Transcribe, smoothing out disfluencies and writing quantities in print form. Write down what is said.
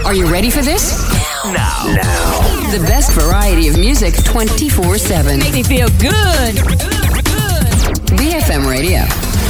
Are you ready for this? Now. The best variety of music 24/7. Make me feel good. BFM Radio.